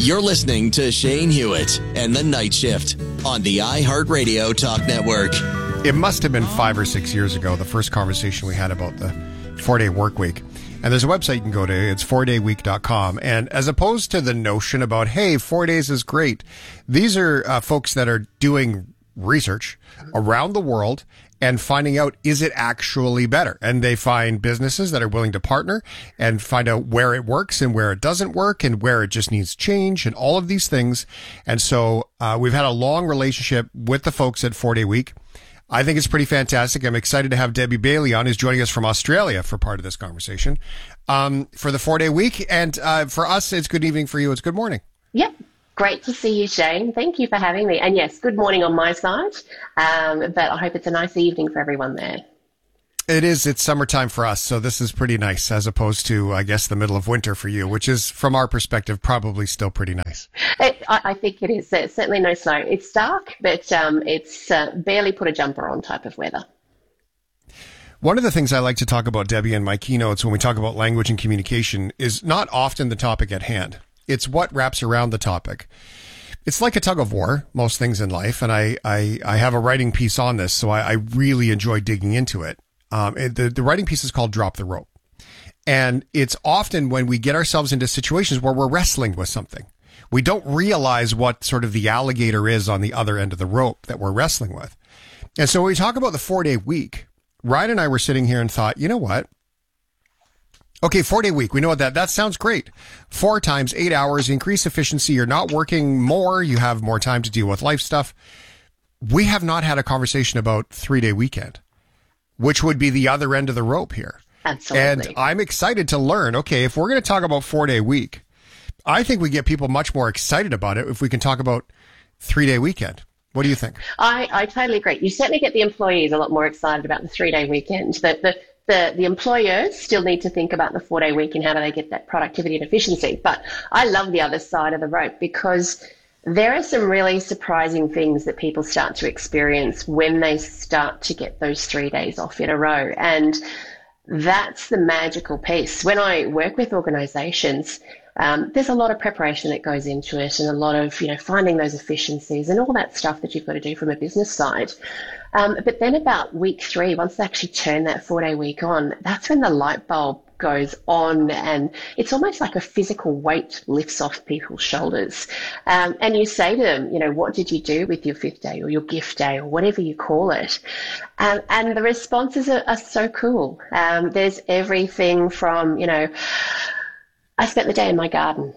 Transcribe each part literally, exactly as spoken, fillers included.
You're listening to Shane Hewitt and the Night Shift on the iHeartRadio Talk Network. It must have been five or six years ago, the first conversation we had about the four-day work week. And there's a website you can go to. It's four day week dot com. And as opposed to the notion about, hey, four days is great, these are uh, folks that are doing research around the world and finding out, is it actually better? And they find businesses that are willing to partner and find out where it works and where it doesn't work and where it just needs change and all of these things. And so uh, we've had a long relationship with the folks at four day week. I think it's pretty fantastic. I'm excited to have Debbie Bailey on, who's joining us from Australia for part of this conversation um, for the four-day week. And uh, for us, it's good evening. For you, it's good morning. Yep. Great to see you, Shane. Thank you for having me. And yes, good morning on my side. Um, but I hope it's a nice evening for everyone there. It is. It's summertime for us, so this is pretty nice as opposed to, I guess, the middle of winter for you, which is, from our perspective, probably still pretty nice. It, I, I think it is. It's certainly no snow. It's dark, but um, it's uh, barely put a jumper on type of weather. One of the things I like to talk about, Debbie, in my keynotes when we talk about language and communication is not often the topic at hand. It's what wraps around the topic. It's like a tug of war, most things in life, and I, I, I have a writing piece on this, so I, I really enjoy digging into it. Um, the, the writing piece is called Drop the Rope. And it's often when we get ourselves into situations where we're wrestling with something. We don't realize what sort of the alligator is on the other end of the rope that we're wrestling with. And so when we talk about the four-day week, Ryan and I were sitting here and thought, you know what? Okay, four-day week. We know what that, that sounds great. Four times eight hours, increase efficiency. You're not working more. You have more time to deal with life stuff. We have not had a conversation about three-day weekend, which would be the other end of the rope here. Absolutely. And I'm excited to learn, okay, if we're going to talk about four-day week, I think we get people much more excited about it if we can talk about three-day weekend. What do you think? I, I totally agree. You certainly get the employees a lot more excited about the three-day weekend. The, the, the, the employers still need to think about the four-day week and how do they get that productivity and efficiency. But I love the other side of the rope because there are some really surprising things that people start to experience when they start to get those three days off in a row. And that's the magical piece. When I work with organizations, um, there's a lot of preparation that goes into it and a lot of, you know, finding those efficiencies and all that stuff that you've got to do from a business side. Um, but then about week three, once they actually turn that four-day week on, that's when the light bulb goes on and it's almost like a physical weight lifts off people's shoulders. Um, and you say to them, you know, what did you do with your fifth day or your gift day or whatever you call it? Um, and the responses are, are so cool. Um, there's everything from, you know, I spent the day in my garden,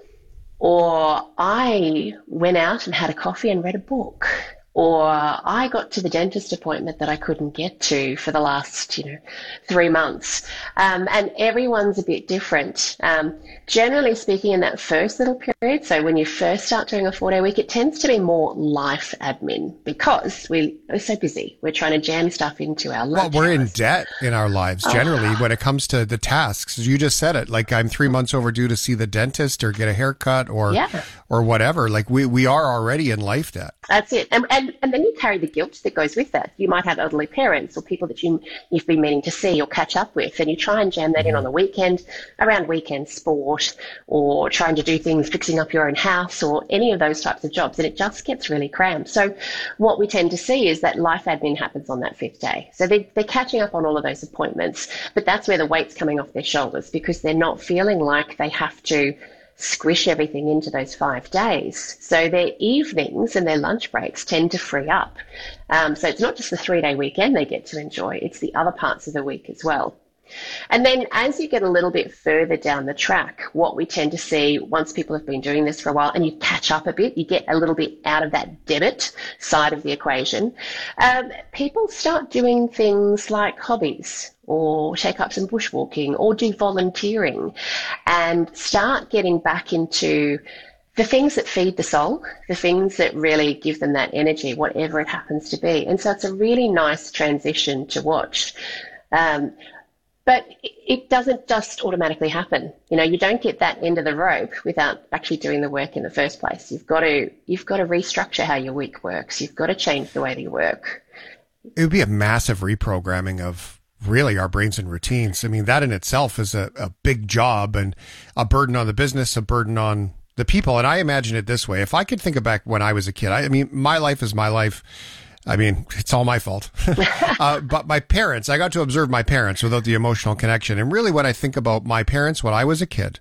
or I went out and had a coffee and read a book, or I got to the dentist appointment that I couldn't get to for the last, you know, three months. Um, and everyone's a bit different. Um, generally speaking, in that first little period, so when you first start doing a four-day week, it tends to be more life admin because we are so busy. We're trying to jam stuff into our life. Well, we're in debt in our lives generally oh. when it comes to the tasks. You just said it. Like I'm three months overdue to see the dentist or get a haircut or yeah. or whatever. Like we, we are already in life debt. That's it. And, and and then you carry the guilt that goes with that. You might have elderly parents or people that you, you've been meaning to see or catch up with, and you try and jam that in on the weekend, around weekend sport, or trying to do things, fixing up your own house or any of those types of jobs, and it just gets really crammed. So what we tend to see is that life admin happens on that fifth day. So they, they're catching up on all of those appointments, but that's where the weight's coming off their shoulders because they're not feeling like they have to squish everything into those five days. So their evenings and their lunch breaks tend to free up. Um, so it's not just the three-day weekend they get to enjoy, it's the other parts of the week as well. And then as you get a little bit further down the track, what we tend to see once people have been doing this for a while and you catch up a bit, you get a little bit out of that debit side of the equation, um, people start doing things like hobbies or take up some bushwalking or do volunteering and start getting back into the things that feed the soul, the things that really give them that energy, whatever it happens to be. And so it's a really nice transition to watch. Um, But it doesn't just automatically happen. You know, you don't get that end of the rope without actually doing the work in the first place. You've got to, you've got to restructure how your week works. You've got to change the way that you work. It would be a massive reprogramming of really our brains and routines. I mean, that in itself is a, a big job and a burden on the business, a burden on the people, and I imagine it this way. If I could think back when I was a kid, I, I mean, my life is my life. I mean, it's all my fault. uh, but my parents, I got to observe my parents without the emotional connection. And really when I think about my parents when I was a kid,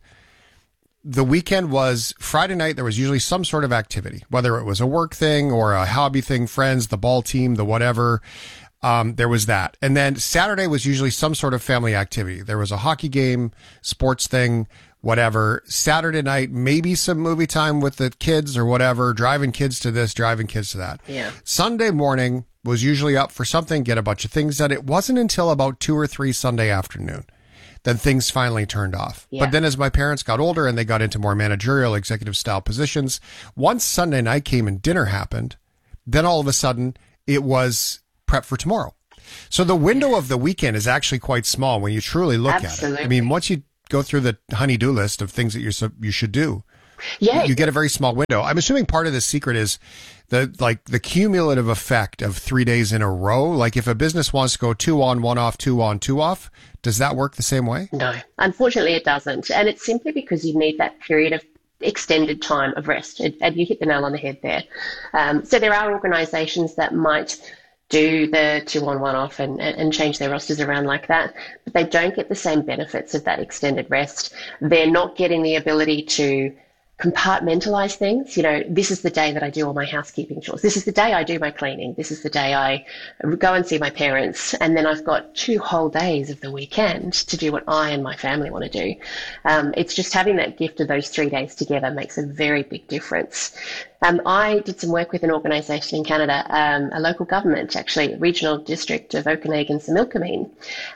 the weekend was Friday night. There was usually some sort of activity, whether it was a work thing or a hobby thing, friends, the ball team, the whatever. Um, there was that. And then Saturday was usually some sort of family activity. There was a hockey game, sports thing, whatever. Saturday night, maybe some movie time with the kids or whatever, driving kids to this, driving kids to that. Yeah. Sunday morning was usually up for something, get a bunch of things done. It wasn't until about two or three Sunday afternoon that things finally turned off. Yeah. But then as my parents got older and they got into more managerial, executive style positions, once Sunday night came and dinner happened, then all of a sudden it was prep for tomorrow. So the window of the weekend is actually quite small when you truly look Absolutely. at it. I mean, once you go through the honey-do list of things that you're so, you should do, Yeah. you get a very small window. I'm assuming part of the secret is the like the cumulative effect of three days in a row. Like if a business wants to go two on, one off, two on, two off, does that work the same way? No, unfortunately it doesn't. And it's simply because you need that period of extended time of rest. And you hit the nail on the head there. Um, so there are organisations that might do the two on, one off and, and change their rosters around like that, but they don't get the same benefits of that extended rest. They're not getting the ability to compartmentalize things. You know, this is the day that I do all my housekeeping chores. This is the day I do my cleaning. This is the day I go and see my parents. And then I've got two whole days of the weekend to do what I and my family want to do. Um, it's just having that gift of those three days together makes a very big difference. Um, I did some work with an organisation in Canada, um, a local government, actually, a regional district of Okanagan-Similkameen.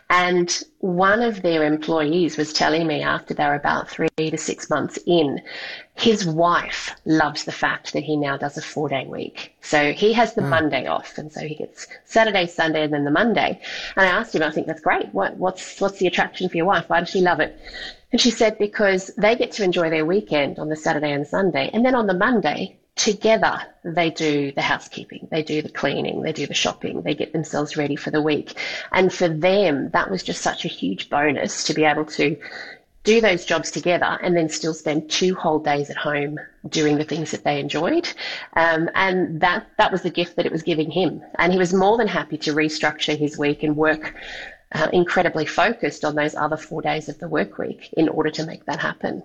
And one of their employees was telling me after they were about three to six months in, his wife loves the fact that he now does a four-day week. So he has the mm. Monday off, and so he gets Saturday, Sunday, and then the Monday. And I asked him, I think that's great. What, what's what's the attraction for your wife? Why does she love it? And she said because they get to enjoy their weekend on the Saturday and Sunday, and then on the Monday, together, they do the housekeeping, they do the cleaning, they do the shopping, they get themselves ready for the week. And for them, that was just such a huge bonus to be able to do those jobs together and then still spend two whole days at home doing the things that they enjoyed. Um, and that, that was the gift that it was giving him. And he was more than happy to restructure his week and work uh, incredibly focused on those other four days of the work week in order to make that happen.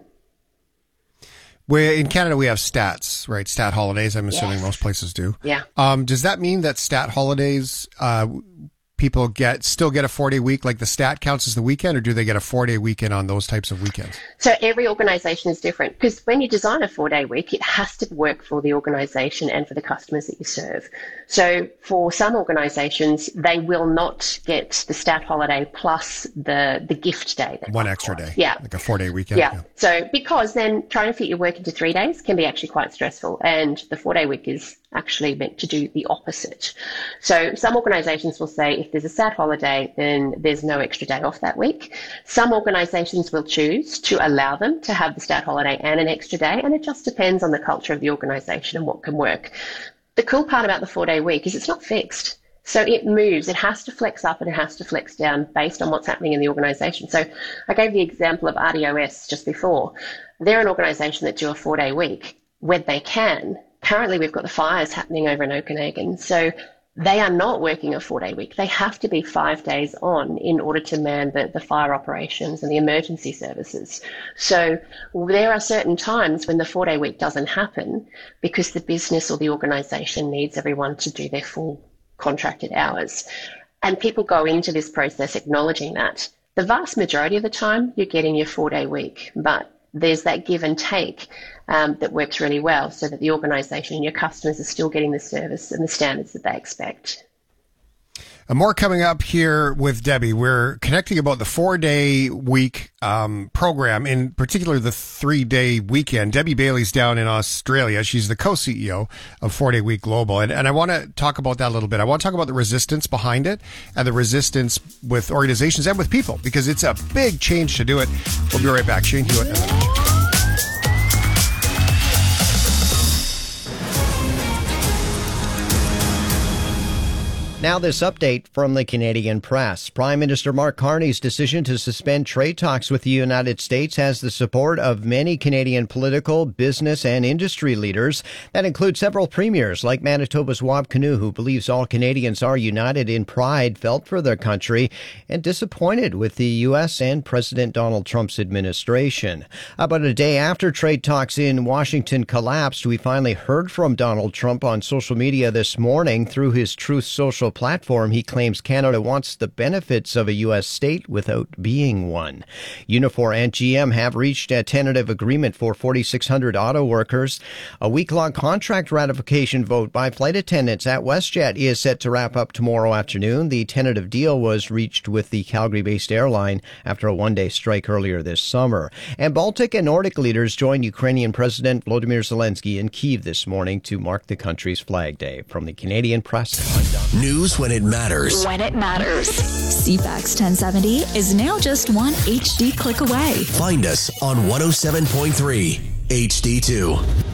Where in Canada we have stats, right? Stat holidays. I'm assuming Yes. most places do. Yeah. Um, does that mean that stat holidays, uh, people get still get a four day week, like the stat counts as the weekend, or do they get a four day weekend on those types of weekends? So every organisation is different because when you design a four day week, it has to work for the organisation and for the customers that you serve. So for some organisations, they will not get the stat holiday plus the, the gift day. One extra day. Yeah. Like a four day weekend. Yeah. yeah. So because then trying to fit your work into three days can be actually quite stressful, and the four day week is actually meant to do the opposite. So some organisations will say if there's a stat holiday, then there's no extra day off that week. Some organisations will choose to allow them to have the stat holiday and an extra day, and it just depends on the culture of the organisation and what can work. The cool part about the four-day week is it's not fixed. So it moves. It has to flex up and it has to flex down based on what's happening in the organisation. So I gave the example of R D O S just before. They're an organisation that do a four-day week when they can. Currently, we've got the fires happening over in Okanagan. So they are not working a four-day week. They have to be five days on in order to man the, the fire operations and the emergency services. So there are certain times when the four-day week doesn't happen because the business or the organisation needs everyone to do their full contracted hours. And people go into this process acknowledging that. The vast majority of the time, you're getting your four-day week, but there's that give and take um, that works really well so that the organisation and your customers are still getting the service and the standards that they expect. And more coming up here with Debbie. We're connecting about the four-day week um, program, in particular the three-day weekend. Debbie Bailey's down in Australia. She's the co-C E O of four-day week Global. And, and I want to talk about that a little bit. I want to talk about the resistance behind it and the resistance with organizations and with people, because it's a big change to do it. We'll be right back. Shane Hewitt and the Night Shift. Now this update from the Canadian press. Prime Minister Mark Carney's decision to suspend trade talks with the United States has the support of many Canadian political, business, and industry leaders. That includes several premiers like Manitoba's Wab Kinew, who believes all Canadians are united in pride felt for their country and disappointed with the U S and President Donald Trump's administration. About a day after trade talks in Washington collapsed, we finally heard from Donald Trump on social media this morning. Through his Truth Social platform, he claims Canada wants the benefits of a U S state without being one. Unifor and G M have reached a tentative agreement for forty-six hundred auto workers. A week-long contract ratification vote by flight attendants at WestJet is set to wrap up tomorrow afternoon. The tentative deal was reached with the Calgary-based airline after a one-day strike earlier this summer. And Baltic and Nordic leaders joined Ukrainian President Volodymyr Zelensky in Kyiv this morning to mark the country's Flag Day. From the Canadian press, I'm Don. News when it matters. When it matters. C FAX ten seventy is now just one H D click away. Find us on one oh seven point three H D two.